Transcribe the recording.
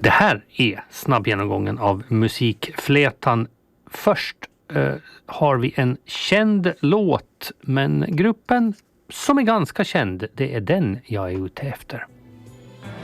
Det här är snabbgenomgången av musikflätan. Först har vi en känd låt, men gruppen som är ganska känd, det är den jag är ute efter.